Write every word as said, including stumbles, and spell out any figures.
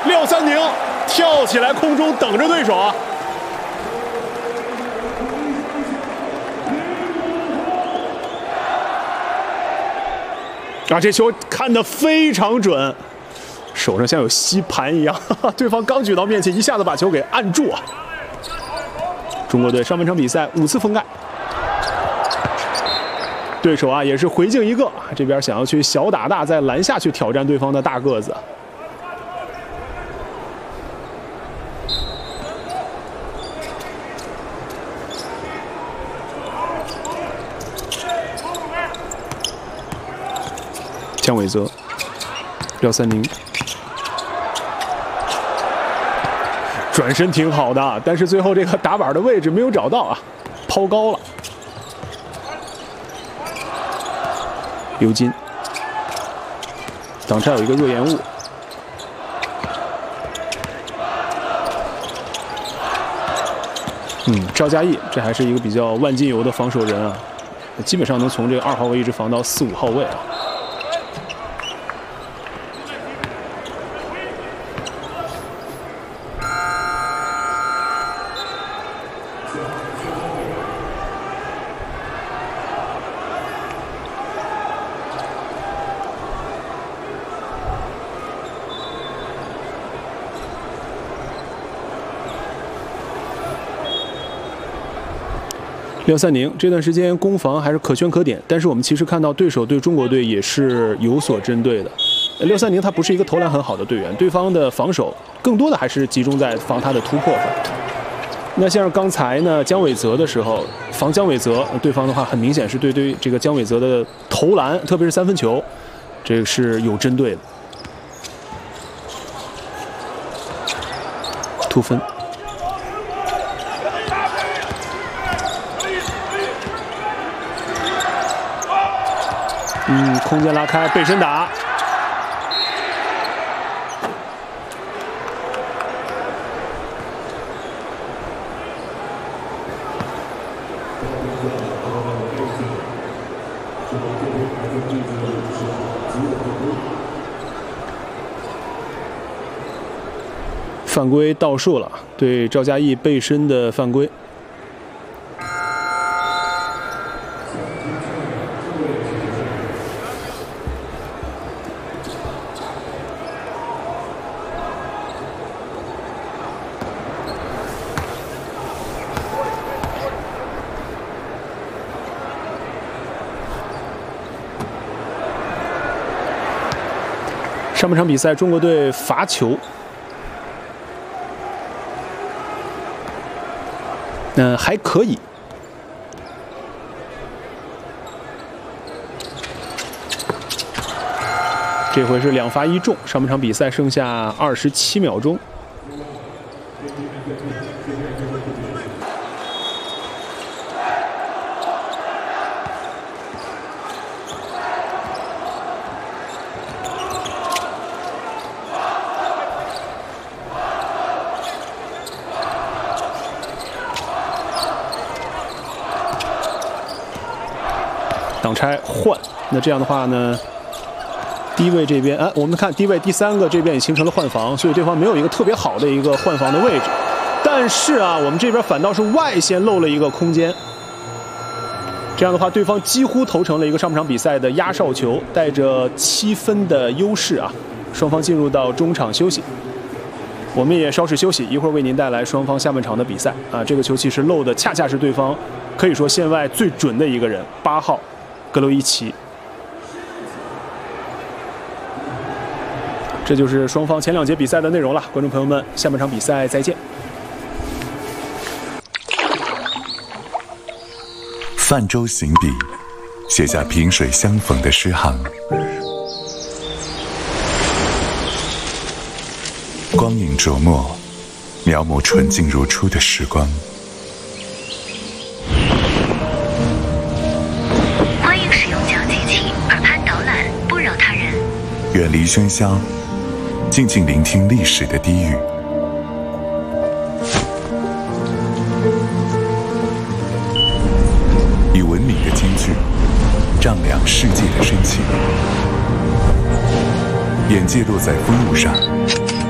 廖三宁跳起来空中等着对手啊！啊，这球看得非常准，手上像有吸盘一样，哈哈，对方刚举到面前，一下子把球给按住啊！中国队上半场比赛五次封盖，对手啊也是回敬一个，这边想要去小打大，在篮下去挑战对方的大个子。姜伟泽、廖三宁转身挺好的，但是最后这个打板的位置没有找到啊，抛高了。刘金，挡拆有一个热延误，嗯，赵嘉译这还是一个比较万金油的防守人啊，基本上能从这个二号位一直防到四五号位啊。廖三宁这段时间攻防还是可圈可点，但是我们其实看到对手对中国队也是有所针对的。廖三宁他不是一个投篮很好的队员，对方的防守更多的还是集中在防他的突破上。那像是刚才呢姜伟泽的时候，防姜伟泽，对方的话很明显是对对这个姜伟泽的投篮，特别是三分球，这个是有针对的。突分。嗯，空间拉开，背身打。犯规倒数了，对赵嘉译背身的犯规。上半场比赛，中国队罚球，嗯、呃，还可以。这回是两罚一中。上半场比赛剩下二十七秒钟。挡拆换，那这样的话呢，低位这边，哎、啊，我们看低位第三个这边也形成了换防，所以对方没有一个特别好的一个换防的位置。但是啊，我们这边反倒是外线漏了一个空间，这样的话，对方几乎投成了一个上半场比赛的压哨球，带着七分的优势啊，双方进入到中场休息。我们也稍事休息，一会儿为您带来双方下半场的比赛啊。这个球其实漏的恰恰是对方可以说线外最准的一个人，八号。格罗伊奇，这就是双方前两节比赛的内容了。观众朋友们，下半场比赛再见。 泛舟行笔，写下萍水相逢的诗行。光影琢磨，描摹纯净如初的时光。远离喧嚣，静静聆听历史的低语。以文明的金句丈量世界的深情。眼界落在风物上，